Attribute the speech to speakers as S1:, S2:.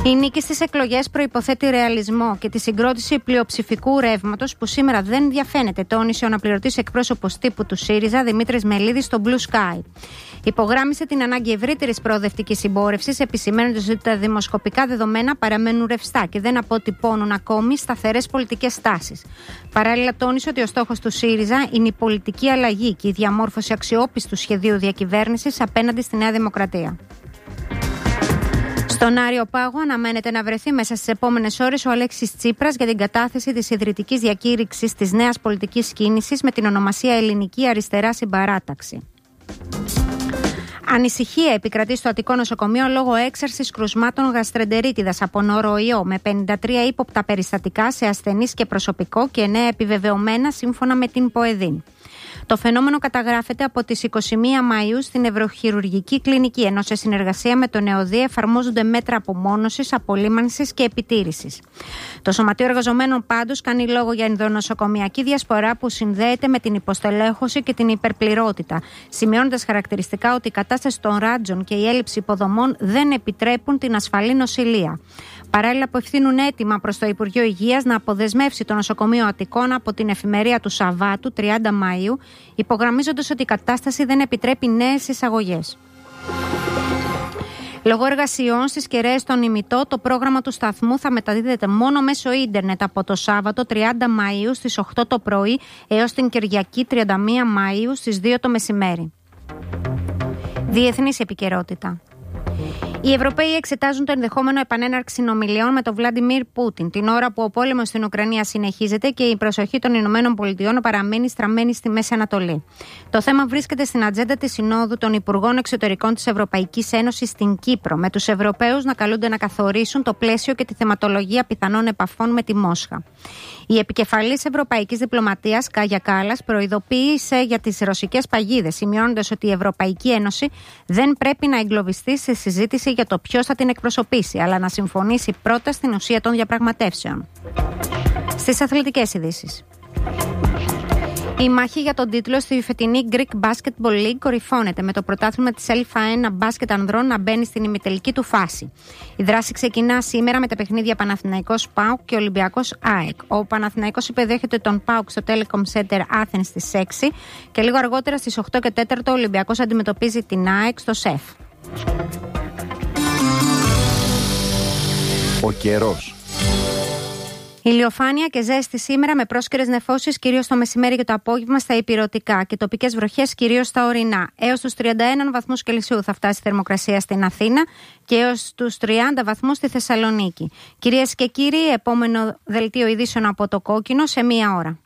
S1: Η νίκη στις εκλογές προϋποθέτει ρεαλισμό και τη συγκρότηση πλειοψηφικού ρεύματος που σήμερα δεν διαφαίνεται, τόνισε ο αναπληρωτής εκπρόσωπος τύπου του ΣΥΡΙΖΑ Δημήτρης Μελίδης στο Blue Sky. Υπογράμμισε την ανάγκη ευρύτερης προοδευτικής συμπόρευσης, επισημαίνοντας ότι τα δημοσκοπικά δεδομένα παραμένουν ρευστά και δεν αποτυπώνουν ακόμη σταθερές πολιτικές τάσεις. Παράλληλα, τόνισε ότι ο στόχος του ΣΥΡΙΖΑ είναι η πολιτική αλλαγή και η διαμόρφωση αξιόπιστου σχεδίου διακυβέρνησης απέναντι στη Νέα Δημοκρατία. Στον Άριο Πάγο αναμένεται να βρεθεί μέσα στις επόμενες ώρες ο Αλέξης Τσίπρας για την κατάθεση της ιδρυτικής διακήρυξης της νέας πολιτικής κίνησης με την ονομασία Ελληνική Αριστερά Συμπαράταξη. Ανησυχία επικρατεί στο Αττικό νοσοκομείο λόγω έξαρσης κρουσμάτων γαστρεντερίτιδας από νόροϊό, με 53 ύποπτα περιστατικά σε ασθενείς και προσωπικό και 9 επιβεβαιωμένα σύμφωνα με την ΠΟΕΔΗΝ. Το φαινόμενο καταγράφεται από τις 21 Μαΐου στην Νευροχειρουργική Κλινική, ενώ σε συνεργασία με τον ΕΟΔΗ εφαρμόζονται μέτρα απομόνωσης, απολύμανσης και επιτήρησης. Το Σωματείο Εργαζομένων πάντως κάνει λόγο για ενδονοσοκομιακή διασπορά που συνδέεται με την υποστελέχωση και την υπερπληρότητα, σημειώνοντας χαρακτηριστικά ότι η κατάσταση των ράτζων και η έλλειψη υποδομών δεν επιτρέπουν την ασφαλή νοσηλεία. Παράλληλα, απευθύνουν αίτημα προς το Υπουργείο Υγείας να αποδεσμεύσει το νοσοκομείο Αττικών από την εφημερία του Σαββάτου 30 Μαΐου, υπογραμμίζοντας ότι η κατάσταση δεν επιτρέπει νέες εισαγωγές. Λόγω εργασιών στις κεραίες των ημιτό, το πρόγραμμα του σταθμού θα μεταδίδεται μόνο μέσω ίντερνετ από το Σάββατο 30 Μαΐου στις 8 το πρωί έως την Κυριακή 31 Μαΐου στις 2 το μεσημέρι. Διεθνής επικαιρότητα. Οι Ευρωπαίοι εξετάζουν το ενδεχόμενο επανέναρξη συνομιλιών με τον Βλάντιμιρ Πούτιν, την ώρα που ο πόλεμος στην Ουκρανία συνεχίζεται και η προσοχή των ΗΠΑ παραμένει στραμμένη στη Μέση Ανατολή. Το θέμα βρίσκεται στην ατζέντα της Συνόδου των Υπουργών Εξωτερικών της Ευρωπαϊκής Ένωσης στην Κύπρο, με τους Ευρωπαίους να καλούνται να καθορίσουν το πλαίσιο και τη θεματολογία πιθανών επαφών με τη Μόσχα. Η επικεφαλής Ευρωπαϊκής Διπλωματίας, Κάγια Κάλλας, προειδοποίησε για τις ρωσικές παγίδες, σημειώνοντας ότι η Ευρωπαϊκή Ένωση δεν πρέπει να εγκλωβιστεί σε συζήτηση για το ποιος θα την εκπροσωπήσει, αλλά να συμφωνήσει πρώτα στην ουσία των διαπραγματεύσεων. Στις αθλητικές ειδήσεις. Η μάχη για τον τίτλο στη φετινή Greek Basketball League κορυφώνεται, με το πρωτάθλημα της L1 μπάσκετ ανδρών να μπαίνει στην ημιτελική του φάση. Η δράση ξεκινά σήμερα με τα παιχνίδια Παναθηναϊκός ΠΑΟΚ και Ολυμπιακός ΑΕΚ. Ο Παναθηναϊκός υποδέχεται τον ΠΑΟΚ στο Telecom Center Athens στις 6 και λίγο αργότερα στις 8 και 4 ο Ολυμπιακός αντιμετωπίζει την ΑΕΚ στο ΣΕΦ.
S2: Ο καιρός.
S1: Ηλιοφάνεια και ζέστη σήμερα με πρόσκαιρες νεφώσεις κυρίως το μεσημέρι και το απόγευμα στα ηπειρωτικά και τοπικές βροχές κυρίως στα ορεινά. Έως τους 31 βαθμούς Κελσίου θα φτάσει η θερμοκρασία στην Αθήνα και έως τους 30 βαθμούς στη Θεσσαλονίκη. Κυρίες και κύριοι, επόμενο δελτίο ειδήσεων από το Κόκκινο σε 1 ώρα.